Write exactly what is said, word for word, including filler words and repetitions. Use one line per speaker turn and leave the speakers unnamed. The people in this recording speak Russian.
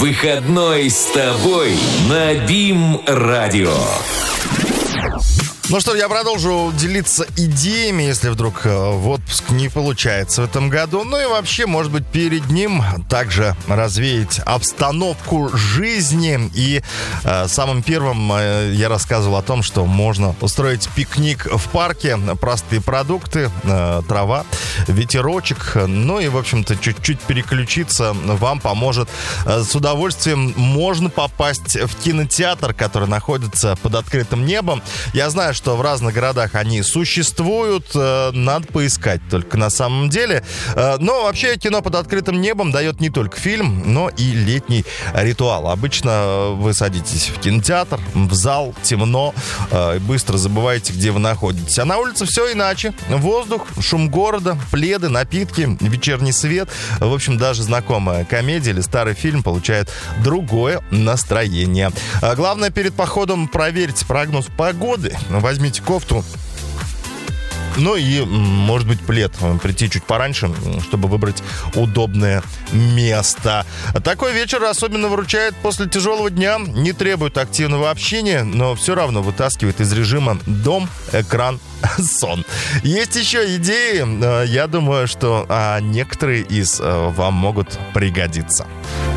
Выходной с тобой на БИМ-радио.
Ну что, я продолжу делиться идеями, если вдруг в отпуск не получается в этом году. Ну и вообще, может быть, перед ним также развеять обстановку жизни. И э, самым первым э, я рассказывал о том, что можно устроить пикник в парке. Простые продукты, э, трава, ветерочек. Ну и, в общем-то, чуть-чуть переключиться вам поможет. Э, с удовольствием можно попасть в кинотеатр, который находится под открытым небом. Я знаю, что что в разных городах они существуют, э, надо поискать только на самом деле. Э, но вообще кино под открытым небом дает не только фильм, но и летний ритуал. Обычно вы садитесь в кинотеатр, в зал, темно, э, быстро забываете, где вы находитесь. А на улице все иначе. Воздух, шум города, пледы, напитки, вечерний свет. В общем, даже знакомая комедия или старый фильм получает другое настроение. А главное, перед походом проверьте прогноз погоды. Возьмите кофту, ну и, может быть, плед. Прийти чуть пораньше, чтобы выбрать удобное место. Такой вечер особенно выручает после тяжелого дня. Не требует активного общения, но все равно вытаскивает из режима дом, экран, сон. Есть еще идеи. Я думаю, что некоторые из вам могут пригодиться.